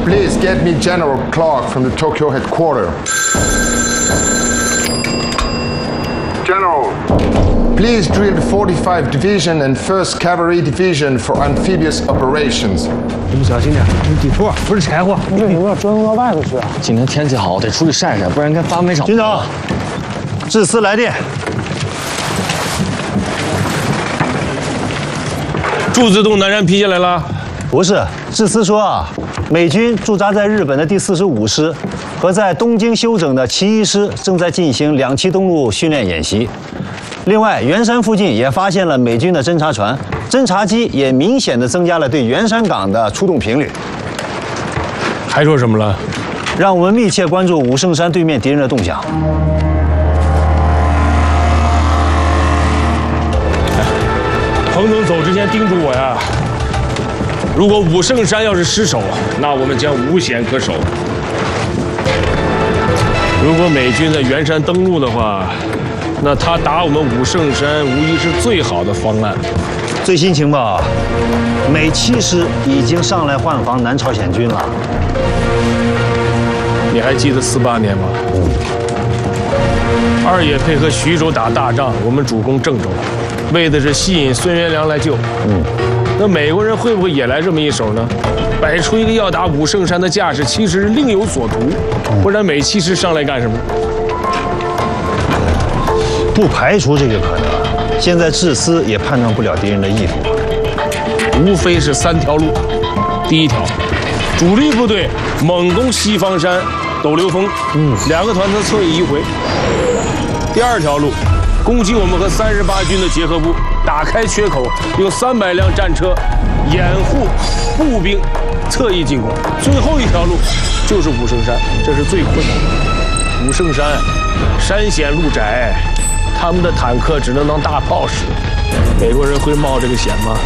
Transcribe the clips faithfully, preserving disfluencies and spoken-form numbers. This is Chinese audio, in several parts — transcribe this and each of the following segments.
Please get me General Clark from the Tokyo headquarters. General, please drill the forty-five Division and first Cavalry Division for amphibious operations. 你们小心点，你底座不是柴火。 为什么要折腾到外头去啊？ 今天天气好，得出去晒晒，不然跟发霉场。 军长，致司来电。 驻自动南山批下来了。 不是，致司说啊，美军驻扎在日本的第四十五师和在东京休整的其一师正在进行两栖登陆训练演习。另外，圆山附近也发现了美军的侦察船，侦察机也明显的增加了对圆山港的出动频率。 还说什么了？ 让我们密切关注武圣山对面敌人的动向。 彭总走之前叮嘱我呀，如果武圣山要是失守，那我们将无险可守。如果美军在圆山登陆的话，那他打我们武圣山无疑是最好的方案。 最新情报，美七师已经上来换防南朝鲜军了。 你还记得四八年吗？二野配合徐州打大仗，我们主攻郑州，为的是吸引孙元良来救。嗯，那美国人会不会也来这么一手呢？摆出一个要打武圣山的架势，其实是另有所图。不然美七师上来干什么？ 不排除这个可能。现在致司也判断不了敌人的意图， 无非是三条路。第一条，主力部队猛攻西方山、斗流峰，嗯，两个团能侧翼迂回。第二条路，攻击我们和三十八军的结合部，打开缺口，用三百辆战车掩护步兵侧翼进攻。最后一条路就是武圣山，这是最困难的。武圣山山险路窄，他们的坦克只能当大炮使，美国人会冒这个险吗？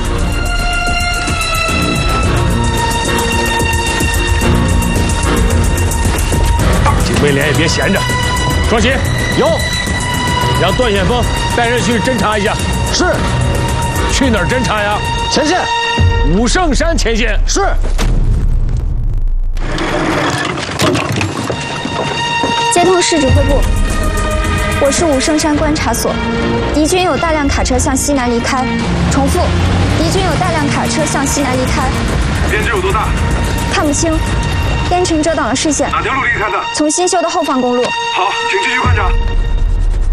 警卫连也别闲着，双喜有，让段显峰带人去侦查一下。是，去哪儿侦查呀？ 前线， 武圣山前线。 是。 接通市指挥部，我是武圣山观察所，敌军有大量卡车向西南离开。重复，敌军有大量卡车向西南离开。 编制有多大？ 看不清，烟尘遮挡了视线。 哪条路可以看的？ 从新修的后方公路。 好，请继续观察。